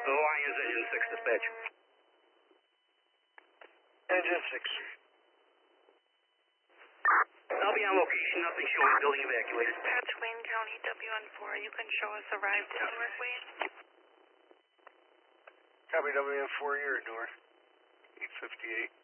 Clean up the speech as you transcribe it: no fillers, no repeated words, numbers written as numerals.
Lions Engine 6 dispatch. Engine 6. I'll be on location, nothing showing, building evacuated. Patch Wayne County, WN4, you can show us arrived at Newark, Wayne. Copy WN4, you're at Newark. 858.